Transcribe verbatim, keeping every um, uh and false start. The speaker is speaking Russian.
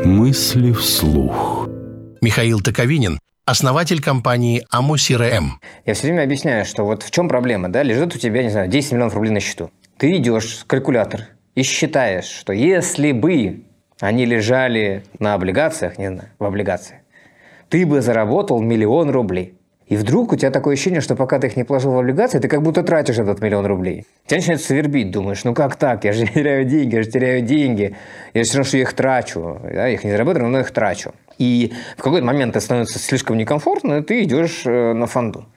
Мысли вслух. Михаил Токовинин, основатель компании АМО-СИРЭМ. Я все время объясняю, что вот в чем проблема, да, лежит у тебя, не знаю, десять миллионов рублей на счету. Ты идешь в калькулятор и считаешь, что если бы они лежали на облигациях, не знаю, в облигациях, ты бы заработал миллион рублей. И вдруг у тебя такое ощущение, что пока ты их не положил в облигации, ты как будто тратишь этот миллион рублей. Тебя начинает свербить, думаешь, ну как так, я же теряю деньги, я же теряю деньги, я все равно, что я их трачу, да? Я их не заработаю, но их трачу. И в какой-то момент это становится слишком некомфортно, и ты идешь на фонду.